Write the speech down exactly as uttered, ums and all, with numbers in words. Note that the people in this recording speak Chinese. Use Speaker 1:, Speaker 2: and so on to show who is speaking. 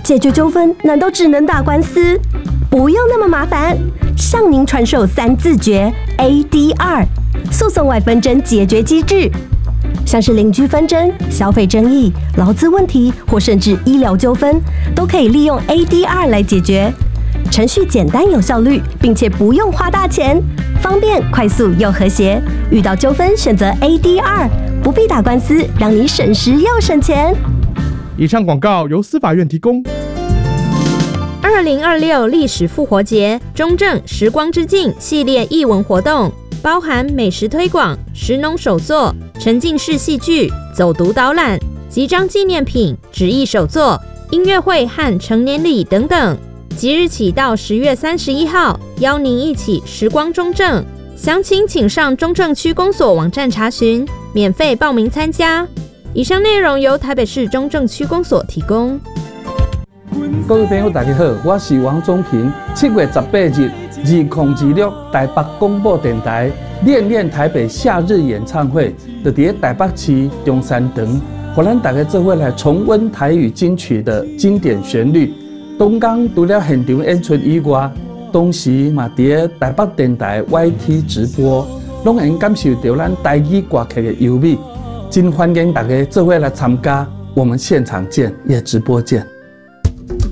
Speaker 1: 解决纠纷难道只能打官司？不用那么麻烦，向您传授三字诀 A D R 诉讼外纷争解决机制。像是邻居纷争、消费争议、劳资问题，或甚至医疗纠纷，都可以利用 A D R 来解决。程序简单有效率，并且不用花大钱，方便、快速又和谐。遇到纠纷选择 A D R， 不必打官司，让你省时又省钱。
Speaker 2: 以上广告由司法院提供。
Speaker 3: 二零二六历史复活节中正时光之境系列艺文活动，包含美食推广、食农手作、沉浸式戏剧、走读导览、集章纪念品、纸艺手作、音乐会和成年礼等等。即日起到十月三十一号，邀您一起时光中正。详情请上中正区公所网站查询，免费报名参加。以上内容由台北市中正区公所提供。
Speaker 4: 各位朋友，大家好，我是王宗平。七月十八日，二零二六台北广播电台练练台北夏日演唱会，就伫台北市中山堂，互咱大家做伙来重温台语金曲的经典旋律。东港除了现场演出以外，同时嘛伫台北电台 Y T 直播，拢能感受到咱台语歌曲的优美。真欢迎大家做伙来参加，我们现场见，也直播见。